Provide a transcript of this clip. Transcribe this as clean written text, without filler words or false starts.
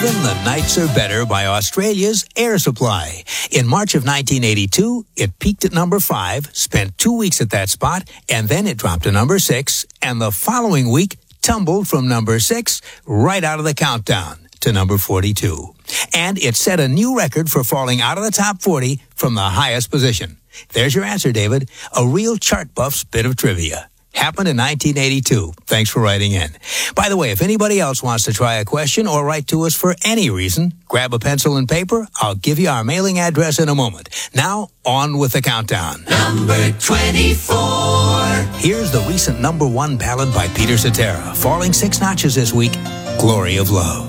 Even the Nights Are Better by Australia's Air Supply. In March of 1982, it peaked at number 5, spent 2 weeks at that spot, and then it dropped to number 6, and the following week tumbled from number 6 right out of the countdown to number 42. And it set a new record for falling out of the top 40 from the highest position. There's your answer, David. A real chart buff's bit of trivia. Happened in 1982. Thanks for writing in. By the way, if anybody else wants to try a question or write to us for any reason, grab a pencil and paper. I'll give you our mailing address in a moment. Now, on with the countdown. Number 24. Here's the recent number 1 ballad by Peter Cetera, falling 6 notches this week, Glory of Love.